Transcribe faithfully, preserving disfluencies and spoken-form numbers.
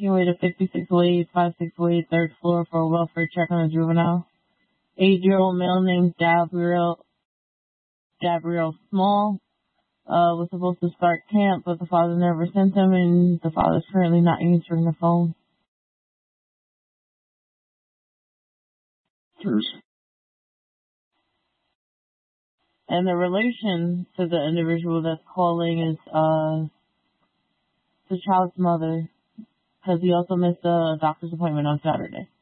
making way to fifty-six Wade, fifty-six Wade, third floor for a welfare check on a juvenile. Eight-year-old male named Gabriel, Gabriel Small uh, was supposed to start camp, but the father never sent him, and the father's currently not answering the phone. And the relation to the individual that's calling is uh, the child's mother, because he also missed a doctor's appointment on Saturday.